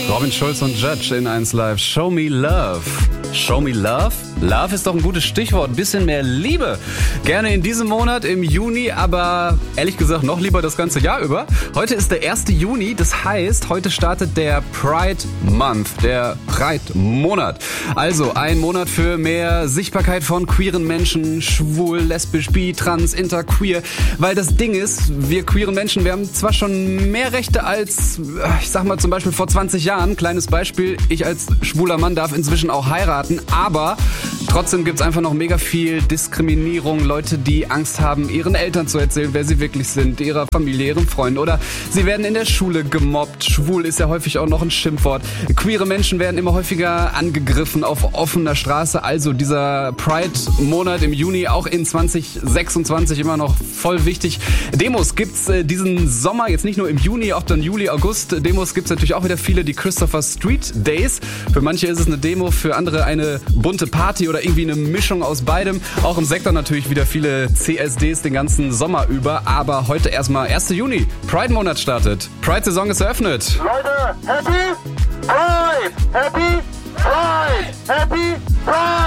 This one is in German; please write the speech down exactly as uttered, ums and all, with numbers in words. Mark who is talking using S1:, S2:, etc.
S1: Robin Schulz und Judge in eins Live. Show me love. Show me love? Love ist doch ein gutes Stichwort. Ein bisschen mehr Liebe. Gerne in diesem Monat, im Juni, aber ehrlich gesagt noch lieber das ganze Jahr über. Heute ist der erste Juni, das heißt, heute startet der Pride Month, der Pride-Monat. Also ein Monat für mehr Sichtbarkeit von queeren Menschen, schwul, lesbisch, bi, trans, inter, queer. Weil das Ding ist, wir queeren Menschen, wir haben zwar schon mehr Rechte als, ich sag mal zum Beispiel vor zwanzig Jahren. Kleines Beispiel, ich als schwuler Mann darf inzwischen auch heiraten, aber trotzdem gibt's einfach noch mega viel Diskriminierung. Leute, die Angst haben, ihren Eltern zu erzählen, wer sie wirklich sind, ihrer Familie, ihren Freunden. Oder sie werden in der Schule gemobbt. Schwul ist ja häufig auch noch ein Schimpfwort. Queere Menschen werden immer häufiger angegriffen auf offener Straße. Also dieser Pride-Monat im Juni, auch in zwanzig sechsundzwanzig immer noch voll wichtig. Demos gibt's äh, diesen Sommer, jetzt nicht nur im Juni, auch dann Juli, August. Demos gibt's natürlich auch wieder viele, die Christopher Street Days. Für manche ist es eine Demo, für andere eine bunte Party oder irgendwie eine Mischung aus beidem. Auch im Sektor natürlich wieder viele C S Ds den ganzen Sommer über. Aber heute erstmal erster Juni. Pride-Monat startet. Pride-Saison ist eröffnet.
S2: Leute, Happy Pride! Happy Pride! Happy Pride!